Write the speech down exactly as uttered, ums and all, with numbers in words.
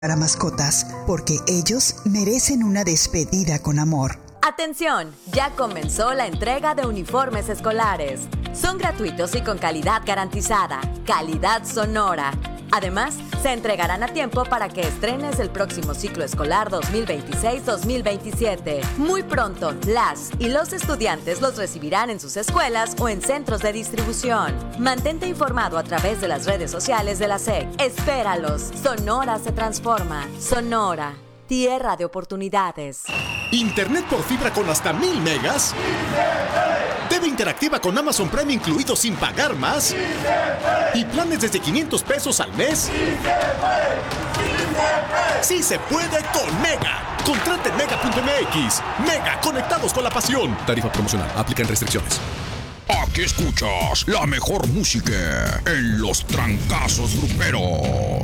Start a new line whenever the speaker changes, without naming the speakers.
para mascotas, porque ellos merecen una despedida con amor.
¡Atención! Ya comenzó la entrega de uniformes escolares. Son gratuitos y con calidad garantizada. Calidad Sonora. Además, se entregarán a tiempo para que estrenes el próximo ciclo escolar dos mil veintiséis dos mil veintisiete. Muy pronto, las y los estudiantes los recibirán en sus escuelas o en centros de distribución. Mantente informado a través de las redes sociales de la S E C. Espéralos. Sonora se transforma. Sonora, tierra de oportunidades.
¿Internet por fibra con hasta mil megas? T V interactiva con Amazon Prime incluido sin pagar más. ¿Y planes desde quinientos pesos al mes? ¡Sí se puede con Mega! Contrate en mega punto m x. Mega, conectados con la pasión. Tarifa promocional. Aplican restricciones.
Aquí escuchas la mejor música en Los Trancazos Gruperos.